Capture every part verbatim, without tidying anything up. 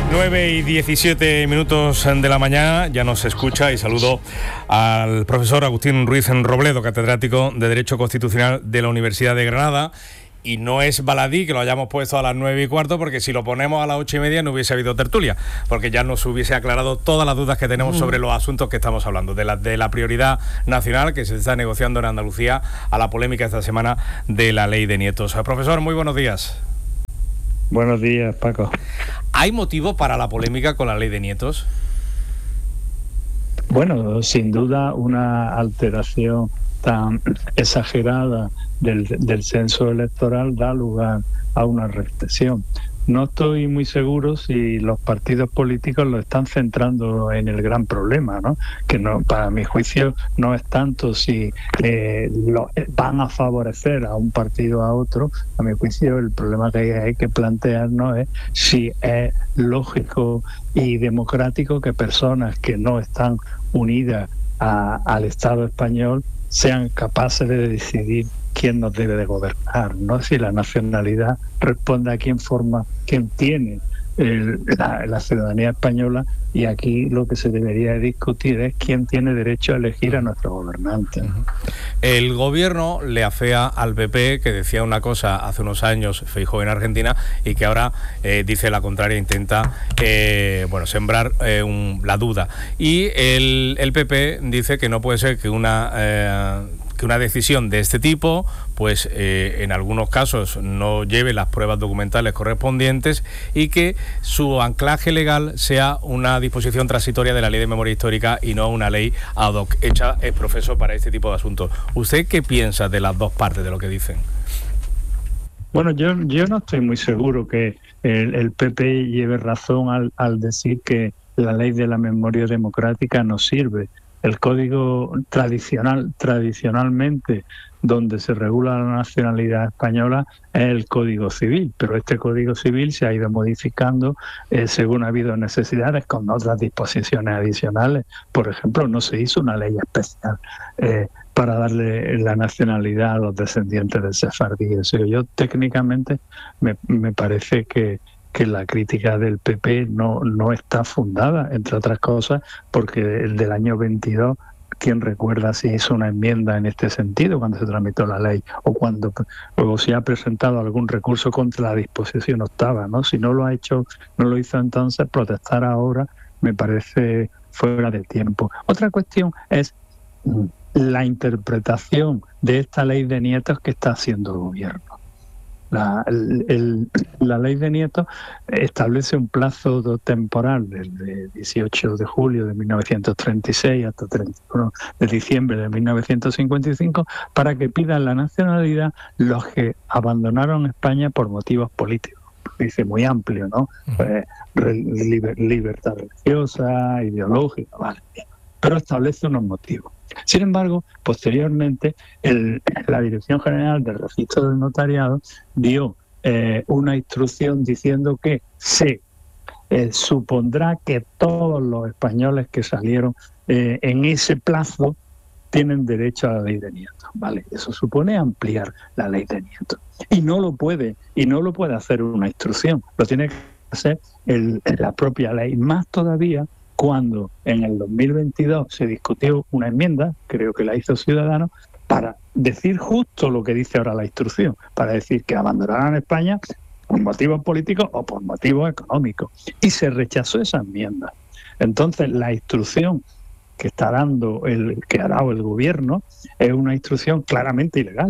nueve y diecisiete minutos de la mañana, ya nos escucha y saludo al profesor Agustín Ruiz Robledo, catedrático de Derecho Constitucional de la Universidad de Granada. Y no es baladí que lo hayamos puesto a las nueve y cuarto, porque si lo ponemos a las ocho y media no hubiese habido tertulia, porque ya nos hubiese aclarado todas las dudas que tenemos sobre los asuntos que estamos hablando, de la, de la prioridad nacional que se está negociando en Andalucía, a la polémica esta semana de la ley de nietos. Profesor, muy buenos días. Buenos días, Paco. ¿Hay motivo para la polémica con la ley de nietos? Bueno, sin duda una alteración tan exagerada del, del censo electoral da lugar a una reflexión. No estoy muy seguro si los partidos políticos lo están centrando en el gran problema, ¿no? Que no, para mi juicio no es tanto si eh, lo, van a favorecer a un partido a otro. A mi juicio el problema que hay, hay que plantearnos es si es lógico y democrático que personas que no están unidas a, al Estado español sean capaces de decidir quién nos debe de gobernar, ¿no? Si la nacionalidad responde a quién forma, quién tiene el, la, la ciudadanía española, y aquí lo que se debería discutir es quién tiene derecho a elegir a nuestros gobernantes. El gobierno le afea al P P, que decía una cosa hace unos años, Feijóo en Argentina, y que ahora eh, dice la contraria, intenta eh, bueno, sembrar eh, un, la duda. Y el, el P P dice que no puede ser que una... Eh, que una decisión de este tipo, pues eh, en algunos casos no lleve las pruebas documentales correspondientes, y que su anclaje legal sea una disposición transitoria de la Ley de Memoria Histórica y no una ley ad hoc hecha ex profeso para este tipo de asuntos. ¿Usted qué piensa de las dos partes de lo que dicen? Bueno, yo, yo no estoy muy seguro que el, el P P lleve razón al, al decir que la Ley de la Memoria Democrática no sirve. El código tradicional, tradicionalmente, donde se regula la nacionalidad española, es el Código Civil, pero este Código Civil se ha ido modificando eh, según ha habido necesidades, con otras disposiciones adicionales. Por ejemplo, no se hizo una ley especial eh, para darle la nacionalidad a los descendientes del sefardí. Eso yo técnicamente me, me parece que que la crítica del P P no, no está fundada, entre otras cosas, porque el del año veintidós, ¿quién recuerda si hizo una enmienda en este sentido cuando se tramitó la ley? O cuando luego se ha presentado algún recurso contra la disposición octava, ¿no? Si no lo ha hecho, no lo hizo entonces, protestar ahora me parece fuera de tiempo. Otra cuestión es la interpretación de esta ley de nietos que está haciendo el gobierno. La, el, el, la ley de nietos establece un plazo temporal desde dieciocho de julio de mil novecientos treinta y seis hasta treinta y uno de diciembre de mil novecientos cincuenta y cinco para que pidan la nacionalidad los que abandonaron España por motivos políticos. Dice muy amplio, ¿no? Eh, liber, libertad religiosa, ideológica, vale. Pero establece unos motivos. Sin embargo, posteriormente, el, la Dirección General del Registro del Notariado dio eh, una instrucción diciendo que se eh, supondrá que todos los españoles que salieron eh, en ese plazo tienen derecho a la ley de nietos. Vale, eso supone ampliar la ley de nietos. Y no lo puede, y no lo puede hacer una instrucción, lo tiene que hacer el, la propia ley, más todavía cuando en el dos mil veintidós se discutió una enmienda, creo que la hizo Ciudadanos, para decir justo lo que dice ahora la instrucción, para decir que abandonarán España por motivos políticos o por motivos económicos. Y se rechazó esa enmienda. Entonces, la instrucción que está dando el que ha dado el gobierno es una instrucción claramente ilegal.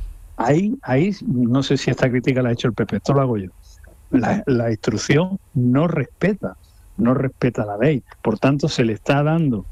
Ahí, ahí no sé si esta crítica la ha hecho el P P, esto lo hago yo. La, la instrucción no respeta no respeta la ley, por tanto se le está dando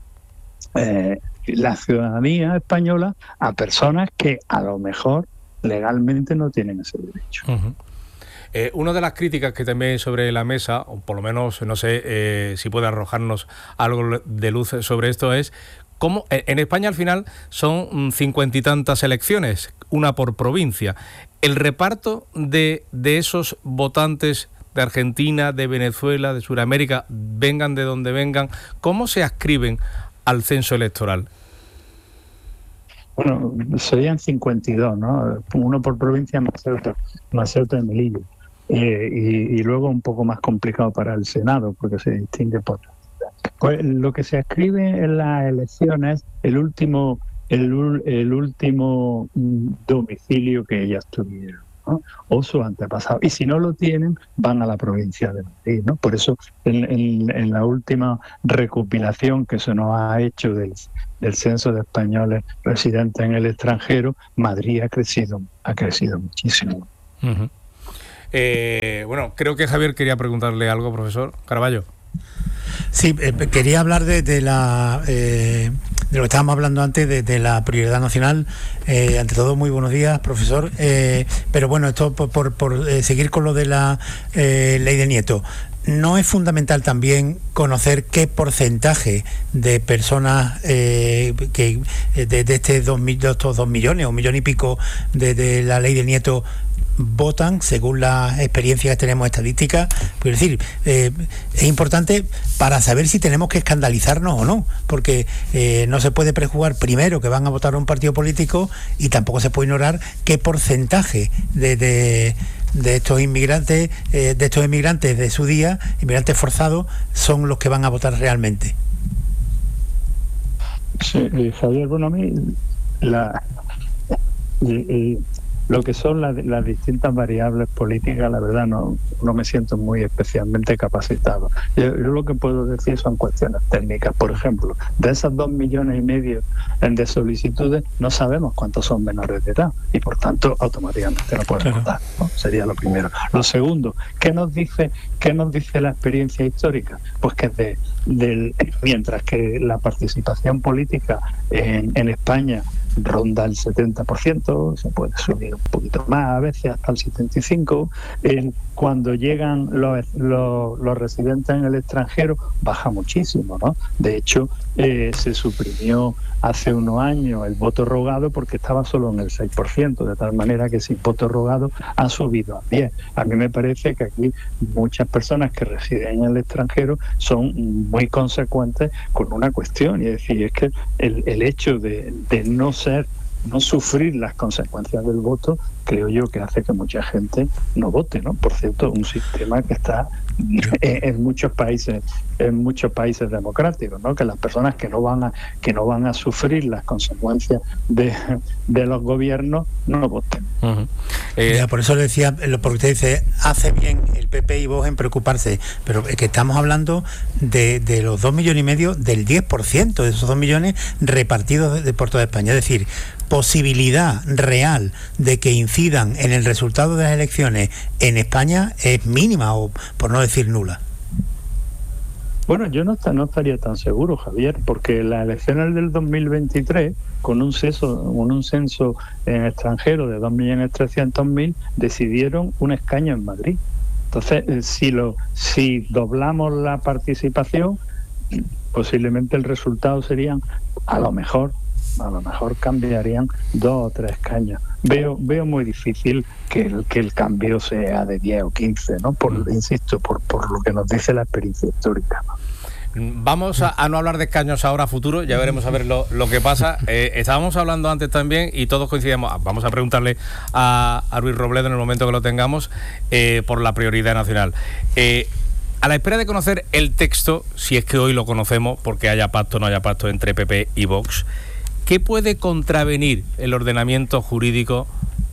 eh, la ciudadanía española a personas que a lo mejor legalmente no tienen ese derecho. Uh-huh. Eh, una de las críticas que también hay sobre la mesa, o por lo menos no sé eh, si puede arrojarnos algo de luz sobre esto, es cómo en España al final son cincuenta y tantas elecciones, una por provincia. El reparto de, de esos votantes de Argentina, de Venezuela, de Sudamérica, vengan de donde vengan, ¿cómo se adscriben al censo electoral? Bueno, serían cincuenta y dos, ¿no? Uno por provincia, más Ceuta, más Ceuta y Melilla. eh, y, y luego un poco más complicado para el Senado, porque se distingue por... Pues lo que se escribe en las elecciones, el último, el, el último domicilio que ellas tuvieron, ¿no? O su antepasado. Y si no lo tienen, van a la provincia de Madrid, ¿no? Por eso, en, en, en la última recopilación que se nos ha hecho del, del censo de españoles residentes en el extranjero, Madrid ha crecido, ha crecido muchísimo. Uh-huh. eh, bueno, creo que Javier quería preguntarle algo, profesor Caraballo. Sí, eh, quería hablar de, de la eh, de lo que estábamos hablando antes, de, de la prioridad nacional. Eh, ante todo, muy buenos días, profesor. Eh, pero bueno, esto por, por, por eh, seguir con lo de la eh, ley de Nieto. ¿No es fundamental también conocer qué porcentaje de personas eh, que de, de, este dos, de estos dos millones o un millón y pico de, de la ley de Nieto votan, según las experiencias que tenemos estadísticas? Es decir, eh, es importante para saber si tenemos que escandalizarnos o no, porque eh, no se puede prejugar primero que van a votar a un partido político, y tampoco se puede ignorar qué porcentaje de, de, de estos inmigrantes, eh, de estos inmigrantes de su día, inmigrantes forzados, son los que van a votar realmente. Sí, Javier, bueno, a mí la... Y, y... lo que son las, las distintas variables políticas, la verdad no, no me siento muy especialmente capacitado. Yo, yo lo que puedo decir son cuestiones técnicas. Por ejemplo, de esas dos millones y medio de solicitudes, no sabemos cuántos son menores de edad y por tanto automáticamente no pueden votar, ¿no? Sería lo primero. Lo segundo, ¿qué nos dice, qué nos dice la experiencia histórica? Pues que de, del, mientras que la participación política en, en España ronda el setenta por ciento, se puede subir un poquito más, a veces hasta el setenta y cinco por ciento. Eh, cuando llegan los, los, los residentes en el extranjero, baja muchísimo, ¿no? De hecho, eh, se suprimió hace unos años el voto rogado porque estaba solo en el seis por ciento, de tal manera que sin voto rogado ha subido a diez. A mí me parece que aquí muchas personas que residen en el extranjero son muy consecuentes con una cuestión, y es decir, es que el, el hecho de, de no ser, no sufrir las consecuencias del voto, creo yo que hace que mucha gente no vote, ¿no? Por cierto, un sistema que está en, en muchos países, en muchos países democráticos, ¿no? Que las personas que no van a, que no van a sufrir las consecuencias de, de los gobiernos no voten. Uh-huh. eh, ya, por eso le decía, porque usted dice, hace bien el P P y Vox en preocuparse, pero es que estamos hablando de, de los dos millones y medio, del diez por ciento de esos dos millones repartidos de, de por toda España. Es decir, posibilidad real de que incidan en el resultado de las elecciones en España es mínima, o por no decir nula. Bueno, yo no, no estaría tan seguro, Javier, porque las elecciones del dos mil veintitrés, con un censo, con un censo en extranjero de dos millones trescientos mil, decidieron un escaño en Madrid. Entonces, si lo si doblamos la participación, posiblemente el resultado serían, a lo mejor, a lo mejor cambiarían dos o tres escaños. Veo veo muy difícil que el, que el cambio sea de diez o quince, ¿no? Por, insisto, por, por lo que nos dice la experiencia histórica, ¿no? Vamos a, a no hablar de escaños ahora a futuro, ya veremos a ver lo, lo que pasa. Eh, estábamos hablando antes también y todos coincidimos, vamos a preguntarle a, a Ruiz Robledo en el momento que lo tengamos, eh, por la prioridad nacional. Eh, a la espera de conocer el texto, si es que hoy lo conocemos, porque haya pacto o no haya pacto entre P P y Vox, ¿qué puede contravenir el ordenamiento jurídico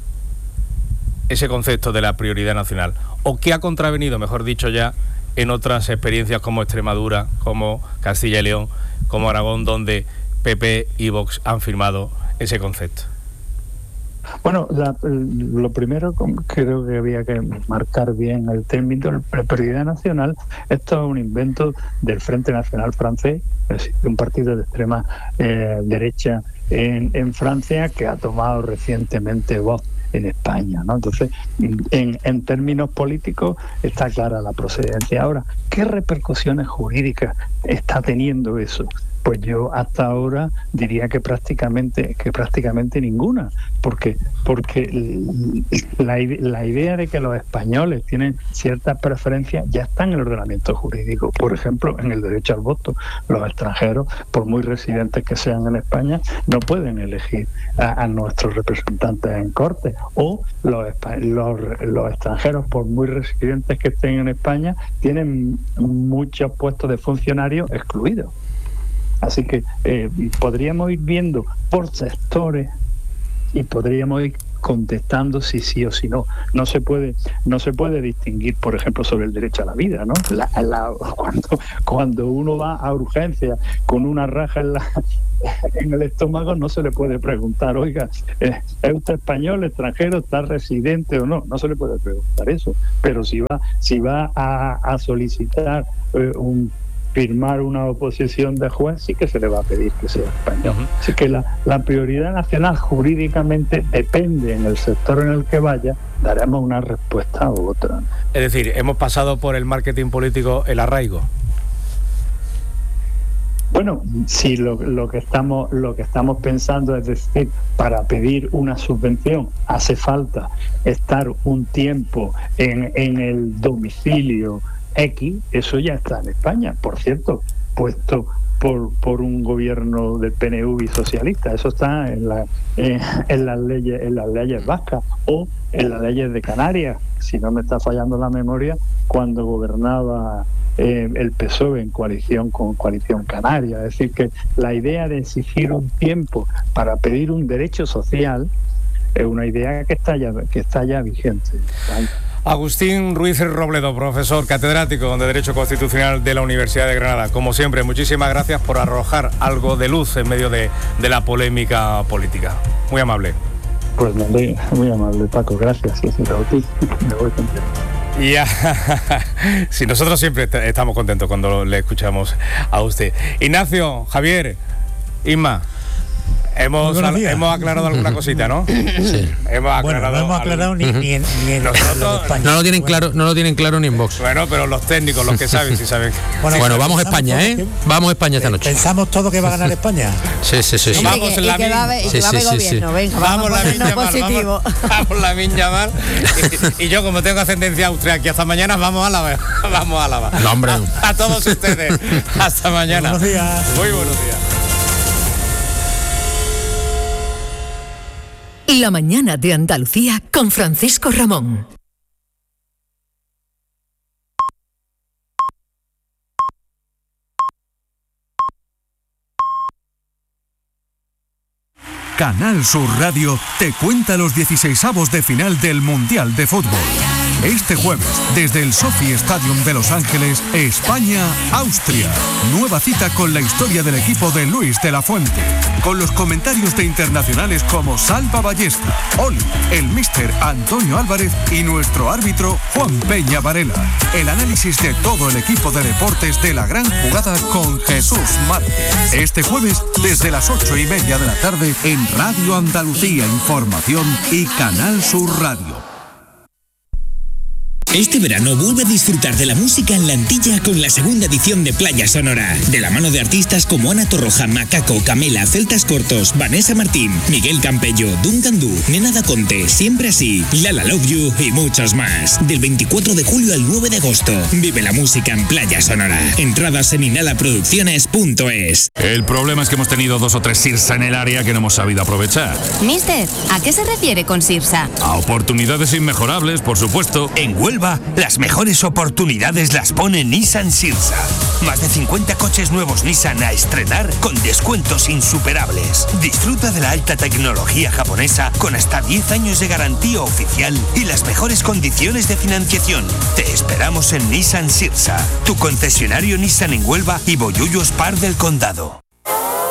ese concepto de la prioridad nacional? ¿O qué ha contravenido, mejor dicho ya, en otras experiencias como Extremadura, como Castilla y León, como Aragón, donde P P y Vox han firmado ese concepto? Bueno, la, lo primero, creo que había que marcar bien el término. La prioridad nacional, esto es un invento del Frente Nacional francés, un partido de extrema eh, derecha en, en Francia, que ha tomado recientemente voz en España, ¿no? Entonces, en, en términos políticos está clara la procedencia. Ahora, ¿qué repercusiones jurídicas está teniendo eso? pues yo hasta ahora diría que prácticamente que prácticamente ninguna, porque porque la, la idea de que los españoles tienen ciertas preferencias ya está en el ordenamiento jurídico. Por ejemplo, en el derecho al voto, los extranjeros, por muy residentes que sean en España, no pueden elegir a, a nuestros representantes en corte, o los, los, los extranjeros, por muy residentes que estén en España, tienen muchos puestos de funcionarios excluidos. Así que eh, podríamos ir viendo por sectores y podríamos ir contestando si sí o si no. No se puede, no se puede distinguir, por ejemplo, sobre el derecho a la vida, ¿no? La, la, cuando, cuando uno va a urgencia con una raja en la en el estómago, no se le puede preguntar, oiga, ¿es usted español, extranjero, está residente o no? No se le puede preguntar eso. Pero si va, si va a, a solicitar eh, un firmar una oposición de juez, sí que se le va a pedir que sea español. Uh-huh. Así que la, la prioridad nacional jurídicamente depende en el sector en el que vaya, daremos una respuesta u otra. Es decir, hemos pasado por el marketing político el arraigo. Bueno, si lo, lo que estamos lo que estamos pensando es decir, para pedir una subvención hace falta estar un tiempo en, en el domicilio X, eso ya está en España, por cierto, puesto por por un gobierno del P N V y socialista. Eso está en la en, en las leyes en las leyes vascas o en las leyes de Canarias, si no me está fallando la memoria, cuando gobernaba eh, el P S O E en coalición con Coalición Canaria. Es decir, que la idea de exigir un tiempo para pedir un derecho social es una idea que está ya que está ya vigente, ¿vale? Agustín Ruiz Robledo, profesor catedrático de Derecho Constitucional de la Universidad de Granada. Como siempre, muchísimas gracias por arrojar algo de luz en medio de, de la polémica política. Muy amable. Pues muy, muy amable, Paco. Gracias. Sí, sí, me voy contento. Y ya, sí, nosotros siempre estamos contentos cuando le escuchamos a usted. Ignacio, Javier, Isma. Hemos, al, hemos aclarado alguna cosita, ¿no? Sí. Hemos aclarado. Bueno, no hemos aclarado ni, ni, en, ni en nosotros, España. No lo tienen claro, no lo tienen claro ni en Vox. Bueno, pero los técnicos, los que saben, sí saben. Bueno, bueno, vamos a España, ¿eh? Vamos a España esta noche. ¿Pensamos todo que va a ganar España? Sí, sí, sí. sí. Vamos en la que va a haber sí, sí, gobierno, sí. venga, vamos, vamos la miña positivo. Vamos, vamos la miña mal. Y, y yo, como tengo ascendencia austríaca, hasta mañana vamos a la vamos a la no, hombre. A, a todos ustedes. Hasta mañana. Buenos días. Muy buenos días. La mañana de Andalucía con Francisco Ramón. Canal Sur Radio te cuenta los dieciseisavos de final del Mundial de Fútbol. Este jueves, desde el Sophie Stadium de Los Ángeles, España-Austria. Nueva cita con la historia del equipo de Luis de la Fuente. Con los comentarios de internacionales como Salva Ballesta, Oli, el míster Antonio Álvarez y nuestro árbitro Juan Peña Varela. El análisis de todo el equipo de deportes de la gran jugada con Jesús Márquez. Este jueves, desde las ocho y media de la tarde, en Radio Andalucía Información y Canal Sur Radio. Este verano vuelve a disfrutar de la música en la Antilla con la segunda edición de Playa Sonora, de la mano de artistas como Ana Torroja, Macaco, Camela, Celtas Cortos, Vanessa Martín, Miguel Campello, Duncan Du, Nena da Conte, Siempre Así, Lala Love You y muchos más. Del veinticuatro de julio al nueve de agosto, vive la música en Playa Sonora. Entradas en inhalaproducciones punto es. El problema es que hemos tenido dos o tres Sirsa en el área que no hemos sabido aprovechar. Mister, ¿a qué se refiere con Sirsa? A oportunidades inmejorables, por supuesto. En Huelva, las mejores oportunidades las pone Nissan Sirsa. Más de cincuenta coches nuevos Nissan a estrenar con descuentos insuperables. Disfruta de la alta tecnología japonesa con hasta diez años de garantía oficial y las mejores condiciones de financiación. Te esperamos en Nissan Sirsa, tu concesionario Nissan en Huelva y Bollullos Par del Condado.